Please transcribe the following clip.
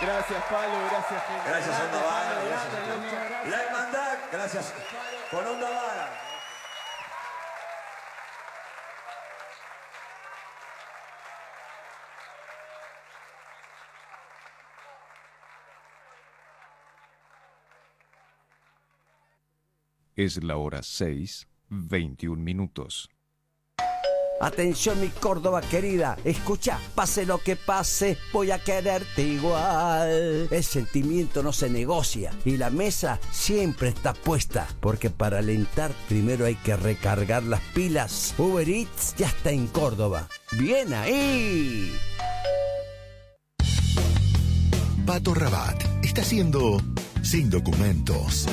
Gracias, Palo, gracias, gente. Gracias, Onda Vaga. Gracias. La Hermandad, gracias. Por Onda Vaga. Es la hora 6:21. Atención mi Córdoba querida, escucha, pase lo que pase, voy a quererte igual. El sentimiento no se negocia y la mesa siempre está puesta, porque para alentar primero hay que recargar las pilas. Uber Eats ya está en Córdoba. ¡Bien ahí! Pato Rabat está haciendo Sin Documentos.